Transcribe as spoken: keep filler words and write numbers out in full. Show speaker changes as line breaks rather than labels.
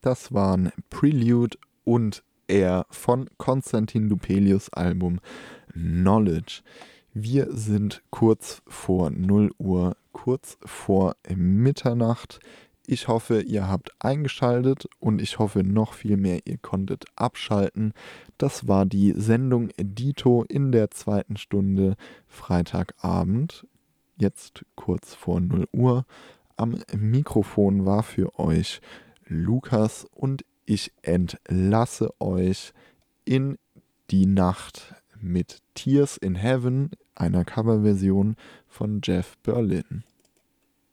Das waren Prelude und Air von Konstantin Dupelius' Album Knowledge. Wir sind kurz vor null Uhr, kurz vor Mitternacht. Ich hoffe, ihr habt eingeschaltet und ich hoffe noch viel mehr, ihr konntet abschalten. Das war die Sendung Dito in der zweiten Stunde Freitagabend, jetzt kurz vor null Uhr. Am Mikrofon war für euch Lukas und ich entlasse euch in die Nacht mit Tears in Heaven, einer Coverversion von Jeff Berlin.